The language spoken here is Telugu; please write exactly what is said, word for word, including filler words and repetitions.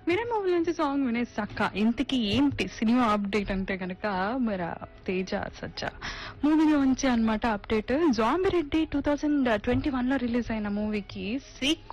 మీరే మూవీ నుంచి సాంగ్ వినేసాక ఇంతకీ ఏంటి సినిమా అప్డేట్ అంటే కనుక మరి తేజ సజ్జ మూవీలోంచి అన్నమాట update. Zombie Reddy two thousand twenty one లో రిలీజ్ అయిన మూవీకి